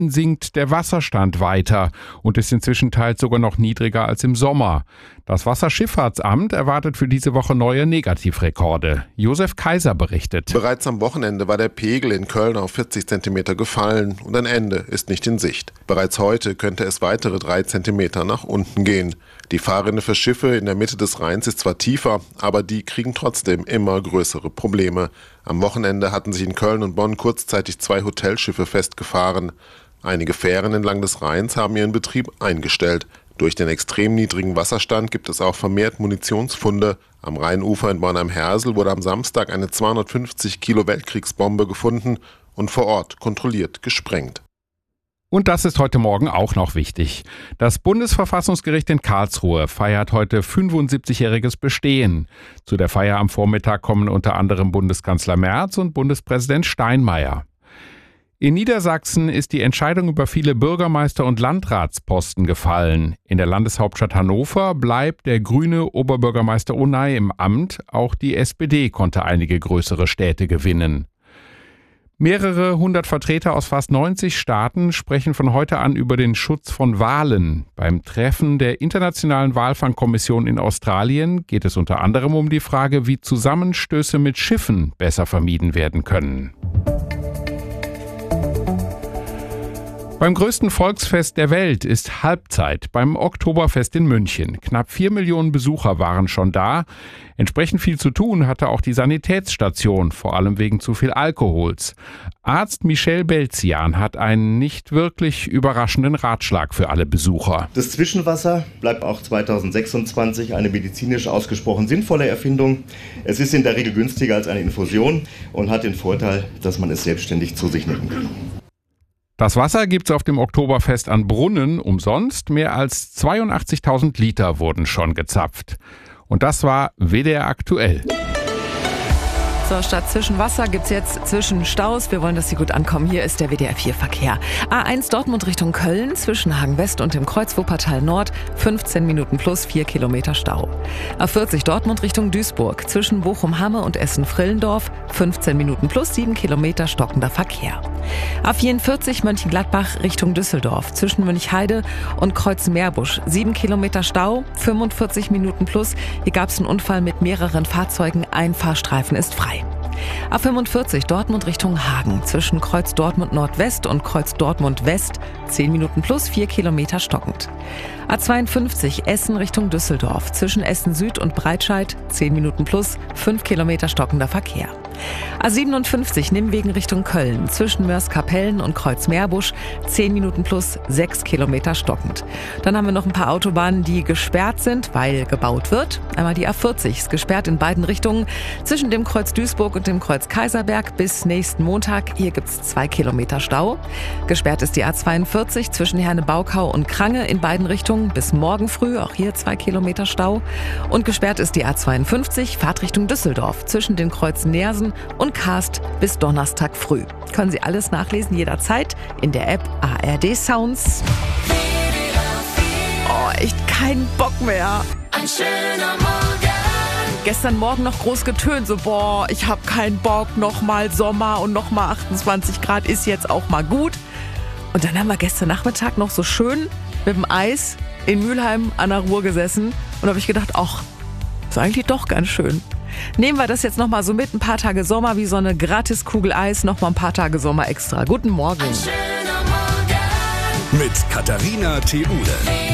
Unten sinkt der Wasserstand weiter und ist inzwischen teils sogar noch niedriger als im Sommer. Das Wasserschifffahrtsamt erwartet für diese Woche neue Negativrekorde. Josef Kaiser berichtet. Bereits am Wochenende war der Pegel in Köln auf 40 Zentimeter gefallen und ein Ende ist nicht in Sicht. Bereits heute könnte es weitere 3 Zentimeter nach unten gehen. Die Fahrrinne für Schiffe in der Mitte des Rheins ist zwar tiefer, aber die kriegen trotzdem immer größere Probleme. Am Wochenende hatten sich in Köln und Bonn kurzzeitig 2 Hotelschiffe festgefahren. Einige Fähren entlang des Rheins haben ihren Betrieb eingestellt. Durch den extrem niedrigen Wasserstand gibt es auch vermehrt Munitionsfunde. Am Rheinufer in Bonn am Hersel wurde am Samstag eine 250 Kilo Weltkriegsbombe gefunden und vor Ort kontrolliert gesprengt. Und das ist heute Morgen auch noch wichtig. Das Bundesverfassungsgericht in Karlsruhe feiert heute 75-jähriges Bestehen. Zu der Feier am Vormittag kommen unter anderem Bundeskanzler Merz und Bundespräsident Steinmeier. In Niedersachsen ist die Entscheidung über viele Bürgermeister- und Landratsposten gefallen. In der Landeshauptstadt Hannover bleibt der grüne Oberbürgermeister Onay im Amt. Auch die SPD konnte einige größere Städte gewinnen. Mehrere hundert Vertreter aus fast 90 Staaten sprechen von heute an über den Schutz von Walen. Beim Treffen der Internationalen Walfangkommission in Australien geht es unter anderem um die Frage, wie Zusammenstöße mit Schiffen besser vermieden werden können. Beim größten Volksfest der Welt ist Halbzeit beim Oktoberfest in München. Knapp 4 Millionen Besucher waren schon da. Entsprechend viel zu tun hatte auch die Sanitätsstation, vor allem wegen zu viel Alkohols. Arzt Michel Belzian hat einen nicht wirklich überraschenden Ratschlag für alle Besucher. Das Zwischenwasser bleibt auch 2026 eine medizinisch ausgesprochen sinnvolle Erfindung. Es ist in der Regel günstiger als eine Infusion und hat den Vorteil, dass man es selbstständig zu sich nehmen kann. Das Wasser gibt's auf dem Oktoberfest an Brunnen umsonst. Mehr als 82.000 Liter wurden schon gezapft. Und das war WDR aktuell. So, statt Zwischenwasser gibt's jetzt Zwischenstaus. Wir wollen, dass Sie gut ankommen. Hier ist der WDR 4 Verkehr. A1 Dortmund Richtung Köln, zwischen Hagen West und dem Kreuz Wuppertal Nord, 15 Minuten plus 4 Kilometer Stau. A40 Dortmund Richtung Duisburg, zwischen Bochum-Hamme und Essen-Frillendorf, 15 Minuten plus 7 Kilometer stockender Verkehr. A44 Mönchengladbach Richtung Düsseldorf, zwischen Münchheide und Kreuz-Meerbusch, 7 Kilometer Stau, 45 Minuten plus. Hier gab's einen Unfall mit mehreren Fahrzeugen, ein Fahrstreifen ist frei. A45 Dortmund Richtung Hagen, zwischen Kreuz Dortmund Nordwest und Kreuz Dortmund West, 10 Minuten plus 4 Kilometer stockend. A52 Essen Richtung Düsseldorf, zwischen Essen Süd und Breitscheid, 10 Minuten plus 5 Kilometer stockender Verkehr. A57 Nimwegen Richtung Köln, zwischen Mörs-Kapellen und Kreuz-Meerbusch, 10 Minuten plus 6 Kilometer stockend. Dann haben wir noch ein paar Autobahnen, die gesperrt sind, weil gebaut wird. Einmal die A40 ist gesperrt in beiden Richtungen, zwischen dem Kreuz Duisburg und dem Kreuz Kaiserberg bis nächsten Montag. Hier gibt's 2 Kilometer Stau. Gesperrt ist die A42 zwischen Herne-Baukau und Krange in beiden Richtungen bis morgen früh, auch hier 2 Kilometer Stau. Und gesperrt ist die A52 Fahrtrichtung Düsseldorf zwischen den Kreuzen Neersen und Karst bis Donnerstag früh. Können Sie alles nachlesen jederzeit in der App ARD Sounds. Oh, echt keinen Bock mehr. Ein schöner Morgen. Gestern Morgen noch groß getönt, so ich hab keinen Bock, nochmal Sommer und nochmal 28 Grad ist jetzt auch mal gut. Und dann haben wir gestern Nachmittag noch so schön mit dem Eis in Mülheim an der Ruhr gesessen und habe ich gedacht, ach, ist eigentlich doch ganz schön. Nehmen wir das jetzt nochmal so mit, ein paar Tage Sommer, wie so eine Gratiskugel Eis, nochmal ein paar Tage Sommer extra. Guten Morgen. Ein schöner Morgen. Mit Katharina Theule.